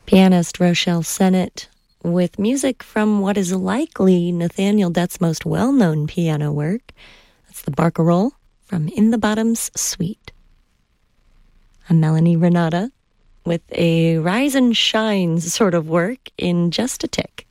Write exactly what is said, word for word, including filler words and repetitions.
Pianist Rochelle Sennett with music from what is likely Nathaniel Dett's most well-known piano work. That's the Barcarolle from In the Bottoms Suite. I'm Melanie Renata with a Rise and Shine sort of work in Just a Tick.